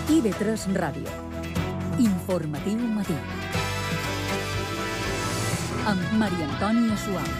IB3 Ràdio. Informatiu matí. Amb Maria Antònia Suau.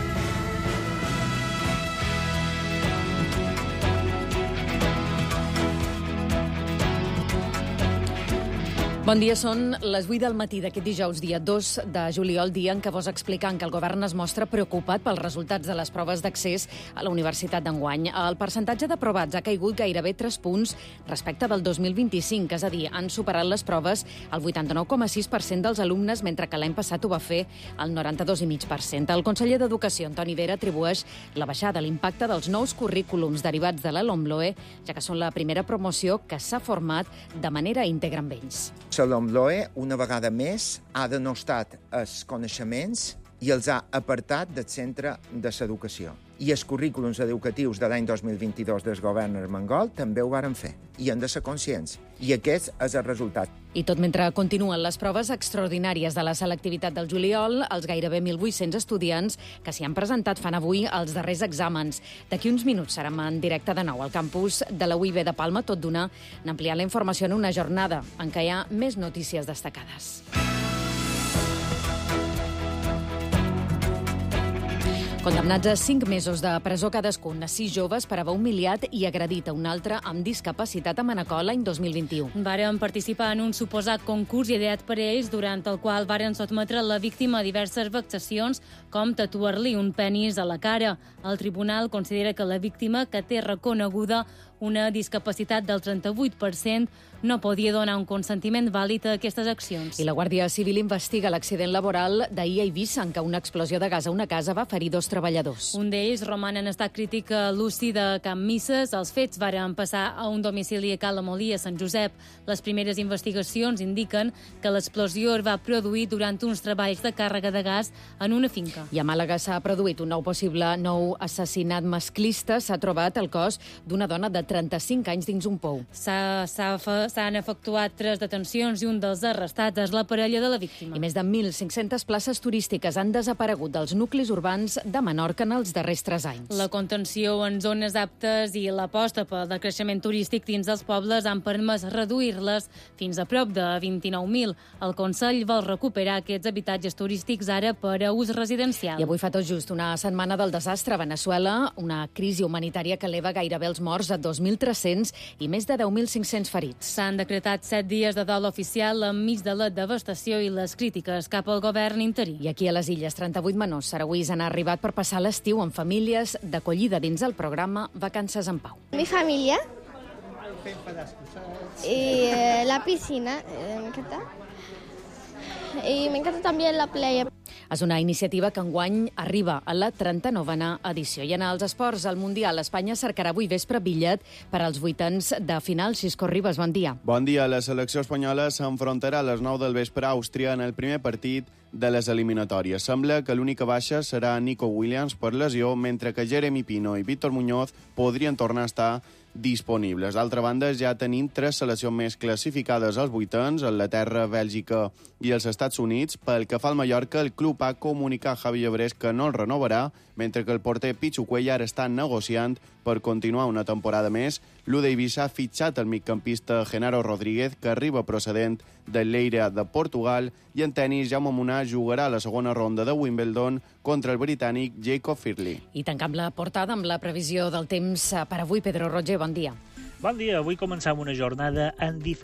Bon dia, són les 8 del matí d'aquest dijous, dia 2 de juliol, dia en què vos explicant que el govern es mostra preocupat pels resultats de les proves d'accés a la universitat d'enguany. El percentatge d'aprovats ha caigut gairebé 3 punts respecte del 2025, és a dir, han superat les proves el 89,6% dels alumnes, mentre que l'any passat ho va fer el 92,5%. El conseller d'Educació, Antoni Vera, atribueix la baixada a l'impacte dels nous currículums derivats de la LOMLOE, ja que són la primera promoció que s'ha format de manera íntegra amb ells. La LOMLOE, una vegada més, ha denostat els coneixements i els ha apartat del centre de l'educació. I els currículums educatius de l'any 2022 del govern armengol també ho varen fer. I han de ser conscients. I aquest és el resultat. I tot mentre continuen les proves extraordinàries de la selectivitat del juliol, els gairebé 1.800 estudiants que s'hi han presentat fan avui els darrers exàmens. D'aquí uns minuts serem en directe de nou al campus de la UIB de Palma, tot d'una, n'ampliant la informació en una jornada en què hi ha més notícies destacades. Condemnats a 5 mesos de presó cadascun, 6 joves per haver humiliat i agredit a un altre amb discapacitat a Manacor l'any 2021. Varen participar en un suposat concurs ideat per ells, durant el qual varen sotmetre la víctima a diverses vexacions, com tatuar-li un penis a la cara. El tribunal considera que la víctima, que té reconeguda una discapacitat del 38%, no podia donar un consentiment vàlid a aquestes accions. I la Guàrdia Civil investiga l'accident laboral d'ahir a Eivissa, en què una explosió de gas a una casa va ferir 2 treballadors. Un d'ells roman en estat crític a l'UCI de Can Misses. Els fets varen passar a un domicili a Cala Molí, a Sant Josep. Les primeres investigacions indiquen que l'explosió es va produir durant uns treballs de càrrega de gas en una finca. I a Màlaga s'ha produït un nou assassinat masclista. S'ha trobat el cos d'una dona de 35 anys dins un pou. S'han efectuat 3 detencions i un dels arrestats és la parella de la víctima. I més de 1.500 places turístiques han desaparegut dels nuclis urbans de Menorca en els darrers 3 anys. La contenció en zones aptes i l'aposta pel decreixement turístic dins dels pobles han permès reduir-les fins a prop de 29.000. El Consell vol recuperar aquests habitatges turístics ara per a ús residencial. I avui fa tot just una setmana del desastre a Veneçuela, una crisi humanitària que eleva gairebé els morts a 2.300 i més de 10.500 ferits. S'han decretat 7 dies de dol oficial enmig de la devastació i les crítiques cap al govern interí. I aquí a les Illes, 38 menors saragüís han arribat per passar l'estiu amb famílies d'acollida dins el programa Vacances en Pau. Mi familia y la piscina, me encanta. Y me encanta también la playa. És una iniciativa que enguany arriba a la 39a edició. I en els esports, al Mundial, Espanya cercarà avui vespre bitllet per als vuitens de final. Xisco Ribas, bon dia. Bon dia. La selecció espanyola s'enfrontarà a les 9 del vespre a Àustria en el primer partit de les eliminatòries. Sembla que l'única baixa serà Nico Williams per lesió, mentre que Jeremy Pino i Víctor Muñoz podrien tornar a estar disponibles. D'altra banda, ja tenim 3 seleccions més classificades als vuitens, Anglaterra, Bèlgica i els Estats Units. Pel que fa al Mallorca, el club ha comunicat a Javi Llebrés que no el renovarà, mentre que el porter Pichu Cuellar està negociant per continuar una temporada més. L'U d'Eivissa ha fitxat el migcampista Genaro Rodríguez, que arriba procedent del Lleida de Portugal, i en tenis Jaume Munar jugarà a la segona ronda de Wimbledon contra el britànic Jacob Firley. I tancam la portada amb la previsió del temps per avui. Pedro Roger, bon dia. Bon dia. Avui començam una jornada en diferents